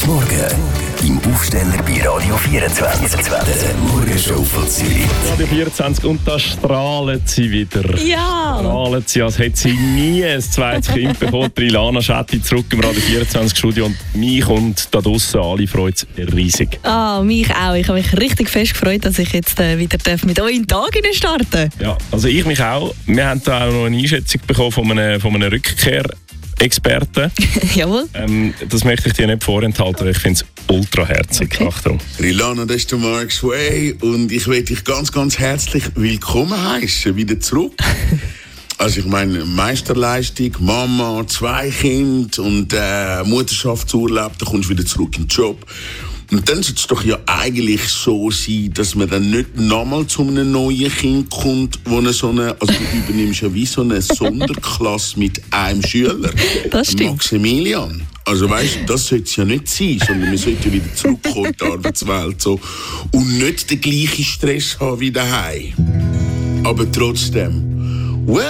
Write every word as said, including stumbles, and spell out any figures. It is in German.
Morgen im Aufsteller bei Radio vierundzwanzig. Der Morgenshow von Zürich. Radio vierundzwanzig und da strahlt sie wieder. Ja! Strahlt sie, als hätte sie nie ein zweites Kind bekommen. Ilana Schetti zurück im Radio vierundzwanzig Studio und mich und da draussen alle freut es riesig. Ah, mich auch. Ich habe mich richtig fest gefreut, dass ich jetzt äh, wieder mit euch in den Tag starten darf. Ja, also ich mich auch. Wir haben da auch noch eine Einschätzung bekommen von einem, von einem Rückkehr. Experten. Jawohl. Ähm, das möchte ich dir nicht vorenthalten, weil ich finde es ultra herzig. Okay. Achtung. Ilana, das ist der Mark Sway und ich möchte dich ganz, ganz herzlich willkommen heißen, wieder zurück. Also ich meine, Meisterleistung, Mama, zwei Kinder und äh, Mutterschaftsurlaub, da kommst du wieder zurück in den Job. Und dann sollte es doch ja eigentlich so sein, dass man dann nicht nochmal zu einem neuen Kind kommt, wo eine so eine, also du übernimmst ja wie so eine Sonderklasse mit einem Schüler. Das stimmt. Maximilian. Also weißt du, das sollte es ja nicht sein, sondern wir sollten wieder zurückkommen in die Arbeitswelt so, und nicht den gleichen Stress haben wie daheim. Aber trotzdem,